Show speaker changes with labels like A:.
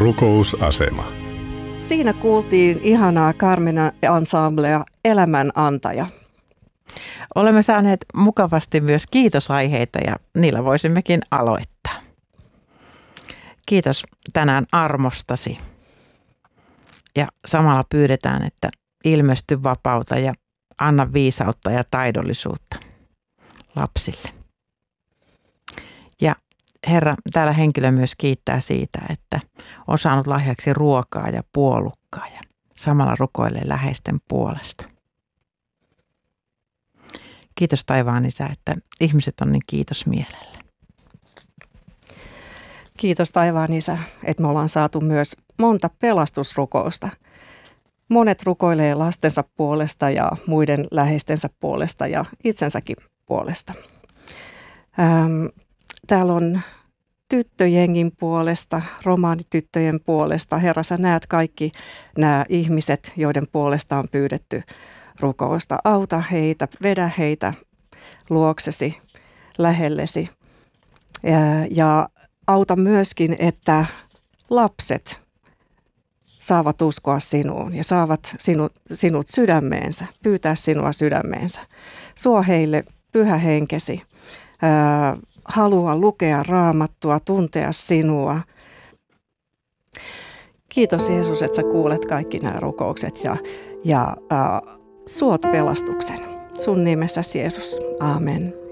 A: Rukousasema.
B: Siinä kuultiin ihanaa Carmina-ensemblea Elämän antaja.
C: Olemme saaneet mukavasti myös kiitosaiheita ja niillä voisimmekin aloittaa. Kiitos tänään armostasi. Ja samalla pyydetään, että ilmesty vapauta ja anna viisautta ja taidollisuutta lapsille. Ja Herra, täällä henkilö myös kiittää siitä, että on saanut lahjaksi ruokaa ja puolukkaa ja samalla rukoilee läheisten puolesta. Kiitos taivaan Isä, että ihmiset on niin kiitosmielellä.
B: Kiitos taivaan Isä, että me ollaan saatu myös monta pelastusrukousta. Monet rukoilee lastensa puolesta ja muiden läheistensä puolesta ja itsensäkin puolesta. Täällä on tyttöjengin puolesta, romaanityttöjen puolesta. Herra, sä näet kaikki nämä ihmiset, joiden puolesta on pyydetty rukousta. Auta heitä, vedä heitä luoksesi, lähellesi. Ja auta myöskin, että lapset saavat uskoa sinuun ja saavat sinut sydämeensä, pyytää sinua sydämeensä. Suo heille pyhä henkesi, halua lukea raamattua, tuntea sinua. Kiitos Jeesus, että sä kuulet kaikki nämä rukoukset ja suot pelastuksen. Sun nimessäsi Jeesus. Amen.